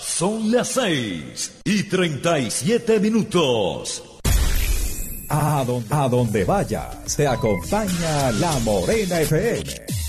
Son las 6:37. A donde vayas, te acompaña La Morena FM.